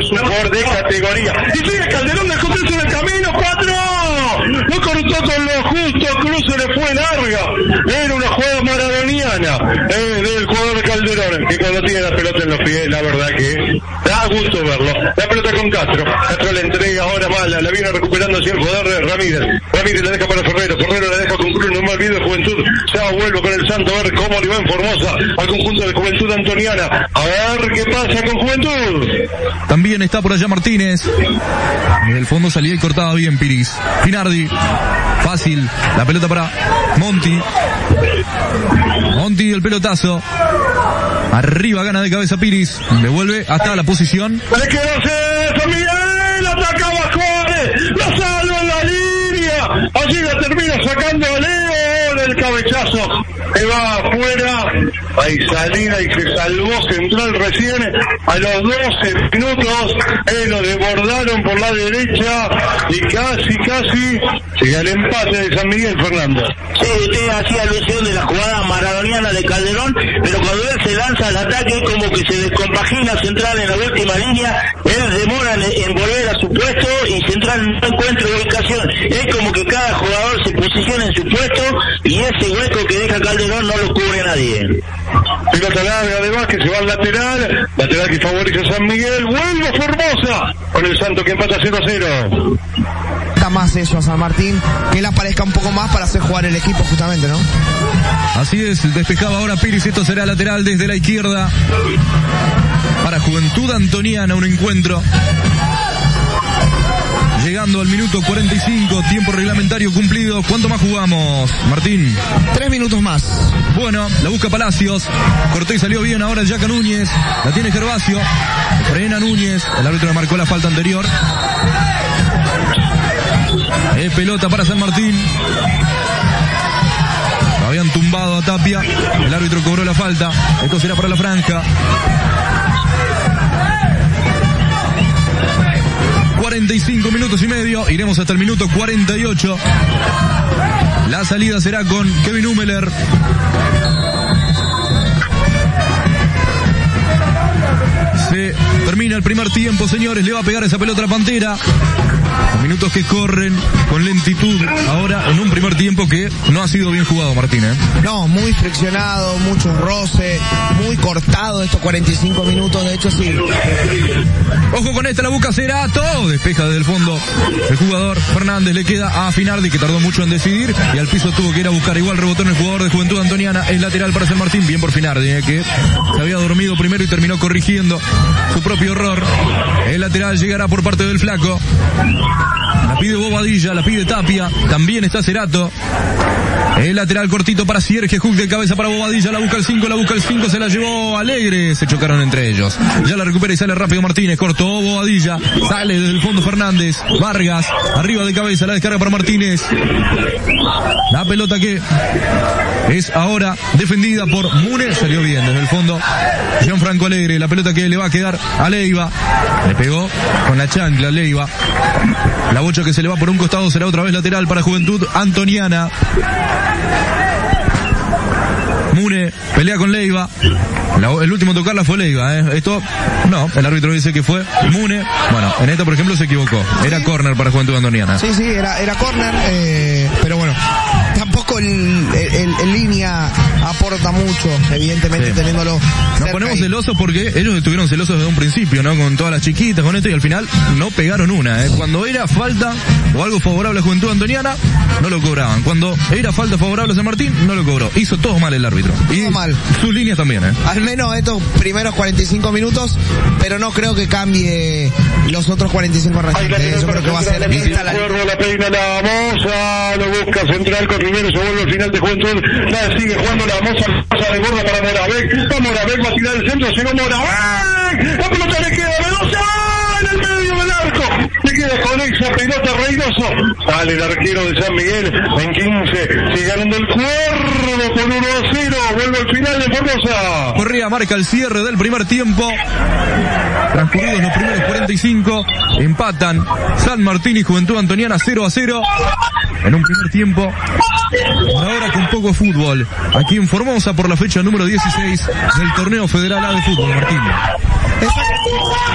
es un jugador de categoría. Y sigue Calderón, dejó tres en el camino, 4. No cortó con lo justo, Cruz le fue larga. Era una jugada maradoniana del jugador Calderón, que cuando tiene la pelota en los pies, la verdad que da gusto verlo. La pelota con Castro. Castro la entrega ahora mala, la viene recuperando así el jugador de Ramírez. Ramírez la deja para Ferrero, Ferrero la deja con Cruz, no me olvido de Juventud. Ya vuelvo con el Santo a ver cómo le va en Formosa al conjunto de Juventud Antoniana. A ver qué pasa con Juventud. También está por allá Martínez. En el fondo salía y cortaba bien Piris. Finardi. Fácil. La pelota para Monti. Monti el pelotazo. Arriba gana de cabeza Piris. Devuelve hasta la posición. Le quedó San Miguel. Atacaba Juárez. La salva en la línea. Allí la termina sacando a Leo. El cabezazo que va afuera. Hay salida y se salvó Central recién a los 12 minutos. Lo desbordaron por la derecha y casi llega el empate de San Miguel, Fernando. Sí, usted hacía alusión de la jugada maradoniana de Calderón, pero cuando él se lanza al ataque como que se descompagina Central en la última línea, él demora en volver a su puesto y Central no encuentra ubicación. Es como que cada jugador se posiciona en su puesto y ese hueco que deja Calderón no lo cubre nadie. Pelota larga además que se va al lateral que favorece a San Miguel, vuelve Formosa con el Santo que empata 0-0. Da más eso a San Martín, que él aparezca un poco más para hacer jugar el equipo justamente, ¿no? Así es, despejaba ahora Piris, esto será lateral desde la izquierda para Juventud Antoniana, un encuentro. Llegando al minuto 45, tiempo reglamentario cumplido. ¿Cuánto más jugamos, Martín? 3 minutos más. Bueno, la busca Palacios. Cortó y salió bien ahora Yaca Núñez. La tiene Gervasio. Frena Núñez. El árbitro le marcó la falta anterior. Pelota para San Martín. Lo habían tumbado a Tapia. El árbitro cobró la falta. Esto será para la franja. 45 minutos y medio, iremos hasta el minuto 48. La salida será con Kevin Humeler. Se termina el primer tiempo, señores, le va a pegar esa pelota a la Pantera. Minutos que corren con lentitud ahora en un primer tiempo que no ha sido bien jugado, Martín, ¿eh? No, muy friccionado, mucho roce, muy cortado estos 45 minutos, de hecho sí. Ojo con esta, la busca Cerato, despeja desde el fondo el jugador Fernández, le queda a Finardi que tardó mucho en decidir y al piso tuvo que ir a buscar, igual rebotó en el jugador de Juventud Antoniana, es lateral para San Martín, bien por Finardi, que se había dormido primero y terminó corrigiendo su propio error. El lateral llegará por parte del Flaco. La pide Bobadilla, la pide Tapia, también está Cerato. El lateral cortito para Sierge, hook de cabeza para Bobadilla, la busca el 5, se la llevó Alegre, se chocaron entre ellos. Ya la recupera y sale rápido Martínez, cortó Bobadilla, sale desde el fondo Fernández, Vargas, arriba de cabeza, la descarga para Martínez. La pelota que es ahora defendida por Mune, salió bien desde el fondo Gianfranco Alegre, la pelota que le va a quedar a Leiva, le pegó con la chancla Leiva. La bocha que se le va por un costado será otra vez lateral para Juventud Antoniana. Mune pelea con Leiva. El último en tocarla fue Leiva, Esto, no, el árbitro dice que fue Mune. Bueno, en esta por ejemplo se equivocó. Era córner para Juventud Antoniana. Sí, era córner, pero bueno, tampoco el línea aporta mucho, evidentemente, sí. Teniéndolo. Nos ponemos celosos porque ellos estuvieron celosos desde un principio, ¿no? Con todas las chiquitas, con esto, y al final no pegaron una, Cuando era falta o algo favorable a Juventud Antoniana, no lo cobraban. Cuando era falta favorable a San Martín, no lo cobró. Hizo todo mal el árbitro. Y todo mal. Sus líneas también, Al menos estos primeros 45 minutos, pero no creo que cambie los otros 45 restantes. Yo creo que va a ser esta la peina la Moza, lo busca Central con Rivero, se vuelve al final de Juventud, la sigue jugando la Moza, pasa de gorda para Moravec, va a tirar el centro, llegó Moravec, la pelota le queda Velosa en el medio del arco, le queda con esa pelota Reynoso, sale el arquero de San Miguel en 15, sigue ganando el Cuervo con 1-0, vuelve al final de Formosa. Correa marca el cierre del primer tiempo, transcurridos los primeros 45, empatan San Martín y Juventud Antoniana 0-0 en un primer tiempo. Ahora con poco fútbol, aquí en Formosa por la fecha número 16 del Torneo Federal A de Fútbol, Martín.